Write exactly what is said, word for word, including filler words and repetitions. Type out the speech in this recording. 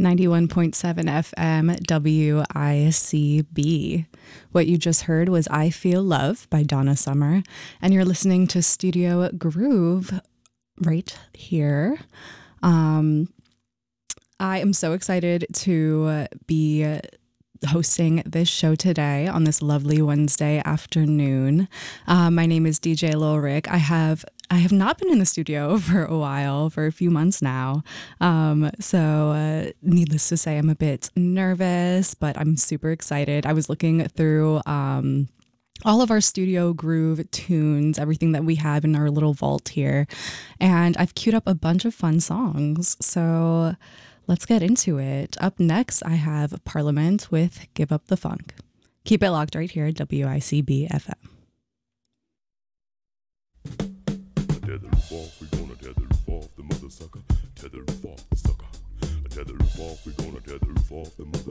ninety-one point seven F M W I C B. What you just heard was I Feel Love by Donna Summer, and you're listening to Studio Groove right here. Um, I am so excited to be hosting this show today on this lovely Wednesday afternoon. Uh, my name is D J Lil Rick. I have I have not been in the studio for a while, for a few months now. Um, so uh, needless to say, I'm a bit nervous, but I'm super excited. I was looking through um, all of our Studio Groove tunes, everything that we have in our little vault here, and I've queued up a bunch of fun songs. So let's get into it. Up next, I have Parliament with Give Up the Funk. Keep it locked right here at W I C B F M. Tether roof off, we gonna tether roof off the mother sucker. Tether roof off the sucker. Tether roof off, we gonna tether roof off the mother